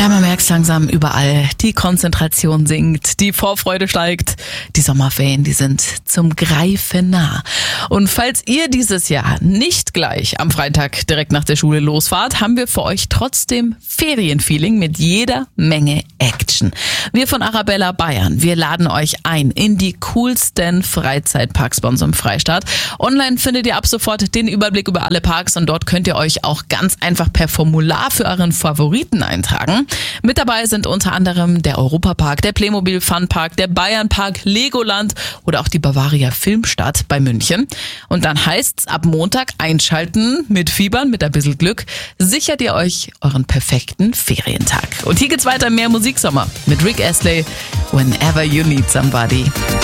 Ja, man merkt langsam überall, die Konzentration sinkt, die Vorfreude steigt, die Sommerferien, die sind zum Greifen nah. Und falls ihr dieses Jahr nicht gleich am Freitag direkt nach der Schule losfahrt, haben wir für euch trotzdem Ferienfeeling mit jeder Menge Action. Wir von Arabella Bayern, wir laden euch ein in die coolsten Freizeitparks bei uns im Freistaat. Online findet ihr ab sofort den Überblick über alle Parks und dort könnt ihr euch auch ganz einfach per Formular für euren Favoriten eintragen. Mit dabei sind unter anderem der Europapark, der Playmobil Funpark, der Bayernpark, Legoland oder auch die Bavaria Filmstadt bei München. Und dann heißt's ab Montag einschalten, mitfiebern, mit ein bisschen Glück, sichert ihr euch euren perfekten Ferientag. Und hier geht's weiter, mehr Musiksommer mit Rick Astley, Whenever You Need Somebody.